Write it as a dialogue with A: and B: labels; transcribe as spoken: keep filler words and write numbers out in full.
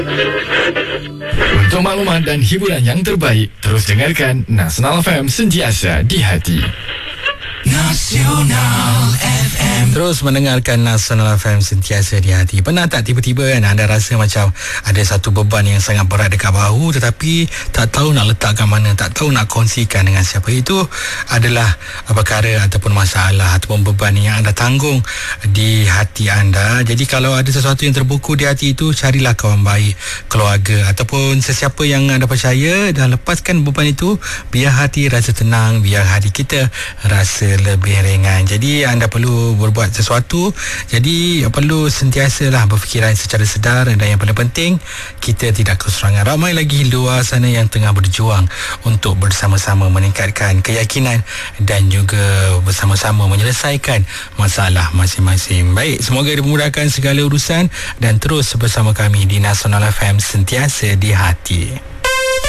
A: Untuk maklumat dan hiburan yang terbaik, terus dengarkan Nasional F M, sentiasa di hati.
B: Nasional F M. Terus mendengarkan Nasional F M, sentiasa di hati. Pernah tak tiba-tiba kan anda rasa macam ada satu beban yang sangat berat dekat bahu, tetapi tak tahu nak letakkan mana, tak tahu nak kongsikan dengan siapa? Itu adalah perkara ataupun masalah ataupun beban yang anda tanggung di hati anda. Jadi kalau ada sesuatu yang terbuku di hati itu, carilah kawan baik, keluarga ataupun sesiapa yang anda percaya dan lepaskan beban itu, biar hati rasa tenang, biar hati kita rasa lebih ringan. Jadi anda perlu berbuat sesuatu. Jadi perlu sentiasalah berfikiran secara sedar, dan yang paling penting, kita tidak keserangan. Ramai lagi luar sana yang tengah berjuang untuk bersama-sama meningkatkan keyakinan dan juga bersama-sama menyelesaikan masalah masing-masing. Baik, semoga dimudahkan segala urusan dan terus bersama kami di Nasional F M, sentiasa di hati.